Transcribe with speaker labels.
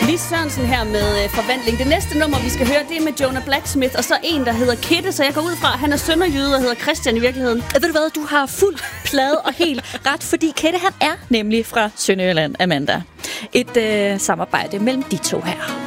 Speaker 1: Lis Sørensen her med Forvandling. Det næste nummer, vi skal høre, det er med Jonah Blacksmith, og så en, der hedder Kidde, så jeg går ud fra, han er sønderjyde og hedder Christian i virkeligheden.
Speaker 2: Ved du hvad, du har fuld plade og helt ret, fordi Kidde, han er nemlig fra Sønderjylland, Amanda. Et samarbejde mellem de to her.